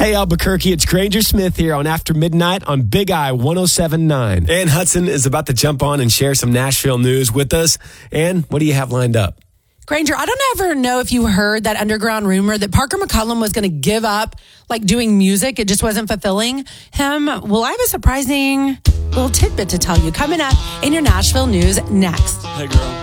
Hey, Albuquerque, it's Granger Smith here on After Midnight on Big I 107.9. Ann Hudson is about to jump on and share some Nashville news with us. Ann, what do you have lined up? Granger, I don't ever know if you heard that underground rumor that Parker McCollum was going to give up doing music. It just wasn't fulfilling him. Well, I have a surprising little tidbit to tell you coming up in your Nashville news next. Hey, girl.